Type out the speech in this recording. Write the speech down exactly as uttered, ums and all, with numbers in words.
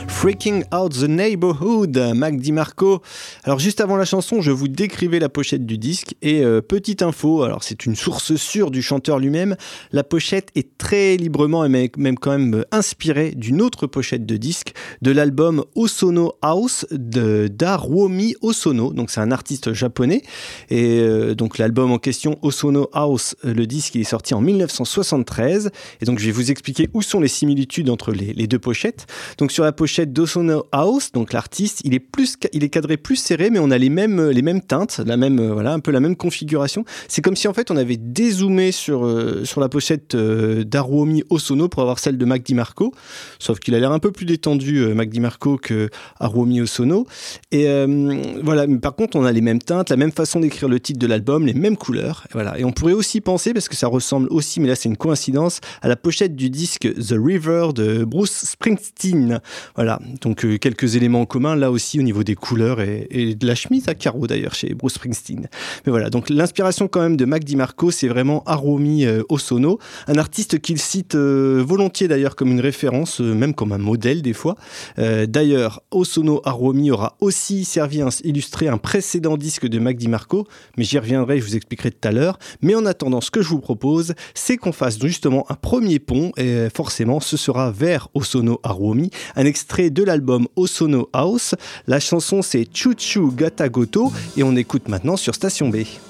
Freaking Out the Neighborhood, Mac DiMarco. Alors juste avant la chanson, je vous décrivais la pochette du disque et euh, petite info, alors c'est une source sûre du chanteur lui-même, la pochette est très librement et même quand même inspirée d'une autre pochette de disque de l'album Osono House de d'Hiromi Ozono, donc c'est un artiste japonais et euh, donc l'album en question Osono House, le disque il est sorti en dix-neuf cent soixante-treize et donc je vais vous expliquer où sont les similitudes entre les, les deux pochettes. Donc sur la pochette d'Osono House, donc l'artiste, il est plus, il est cadré plus serré, mais on a les mêmes, les mêmes teintes, la même, voilà, un peu la même configuration. C'est comme si en fait on avait dézoomé sur euh, sur la pochette euh, d'Hiromi Ozono pour avoir celle de Mac DiMarco, sauf qu'il a l'air un peu plus détendu euh, Mac DiMarco que Hiromi Ozono. Et euh, voilà, mais par contre on a les mêmes teintes, la même façon d'écrire le titre de l'album, les mêmes couleurs. Et voilà, et on pourrait aussi penser, parce que ça ressemble aussi, mais là c'est une coïncidence, à la pochette du disque The River de Bruce Springsteen. Voilà. Donc euh, quelques éléments en commun là aussi au niveau des couleurs et, et de la chemise à carreaux d'ailleurs chez Bruce Springsteen. Mais voilà, donc l'inspiration quand même de Mac DiMarco, c'est vraiment Hiromi euh, Ozono, un artiste qu'il cite euh, volontiers d'ailleurs comme une référence, euh, même comme un modèle des fois. Euh, d'ailleurs, Ozono Hiromi aura aussi servi à illustrer un précédent disque de Mac DiMarco, mais j'y reviendrai, je vous expliquerai tout à l'heure. Mais en attendant, ce que je vous propose, c'est qu'on fasse justement un premier pont et forcément ce sera vers Ozono Hiromi, un extrait de l'album Osono House. La chanson c'est Choo Choo Gata Goto et on écoute maintenant sur Station B.